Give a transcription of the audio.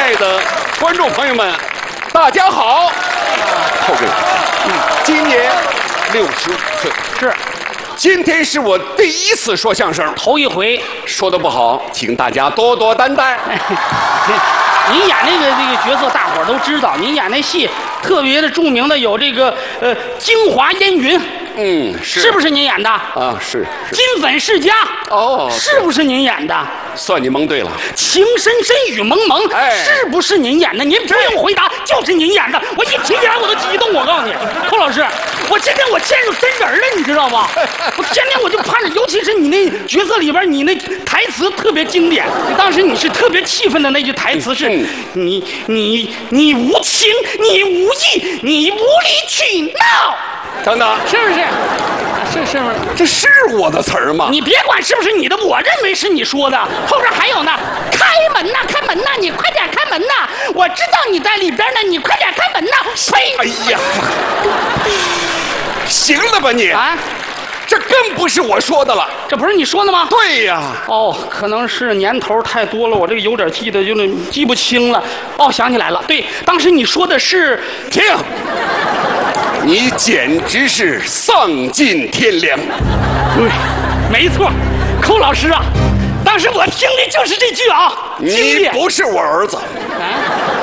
爱的观众朋友们，大家好！寇哥，今年65岁， 是， 今天是我第一次说相声， 头一回。 说的不好，请大家多多担待。 您演这个角色，大伙儿都知道。您演那戏特别的著名的有这个京华烟云，是不是您演的？ 啊，是。 金粉世家， 哦， 是不是您演的？ 算你蒙对了。 情深深雨蒙蒙，是不是您演的？您不用回答，就是您演的。我一听起来我都激动，我告诉你，寇老师，我今天我见着真人了，你知道吗？我天天我就盼着，尤其是你那角色里边，你那台词特别经典。当时你是特别气愤的那句台词是：你无情，你无义，你无理取闹。 等等， 是不是？是不是？ 这是我的词儿吗？ 你别管是不是你的，我认为是你说的。后边还有呢，开门呐，开门呐，你快点开门呐！我知道你在里边呢，你快点开门呐！呸！ 哎呀，行了吧你？ 啊， 这更不是我说的了。 这不是你说的吗？ 对呀。 哦，可能是年头太多了，我这个有点记不清了。哦，想起来了，对，当时你说的是停。你简直是丧尽天良！ 对，没错，寇老师啊，当时我听的就是这句啊。 你不是我儿子。 啊。